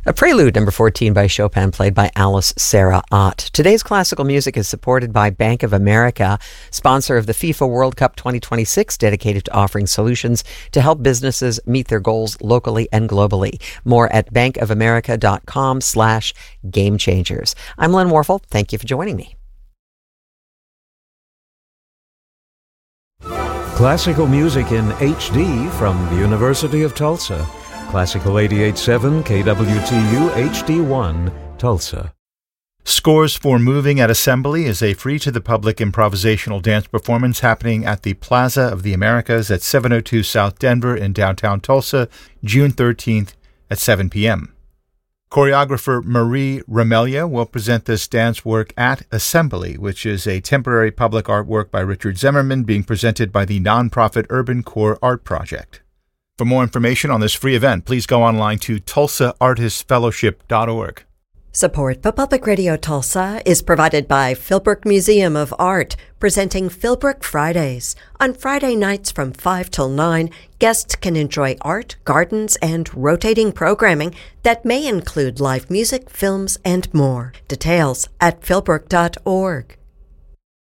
A Prelude, number 14 by Chopin, played by Alice Sarah Ott. Today's classical music is supported by Bank of America, sponsor of the FIFA World Cup 2026, dedicated to offering solutions to help businesses meet their goals locally and globally. More at bankofamerica.com/gamechangers. I'm Len Warfel. Thank you for joining me. Classical music in HD from the University of Tulsa. Classical 88.7 KWTU HD1, Tulsa. Scores for Moving at Assembly is a free-to-the-public improvisational dance performance happening at the Plaza of the Americas at 702 South Denver in downtown Tulsa, June 13th at 7 p.m. Choreographer Marie Ramelia will present this dance work at Assembly, which is a temporary public artwork by Richard Zimmerman being presented by the nonprofit Urban Core Art Project. For more information on this free event, please go online to tulsaartistfellowship.org. Support for Public Radio Tulsa is provided by Philbrook Museum of Art, presenting Philbrook Fridays. On Friday nights from 5 till 9, guests can enjoy art, gardens, and rotating programming that may include live music, films, and more. Details at philbrook.org.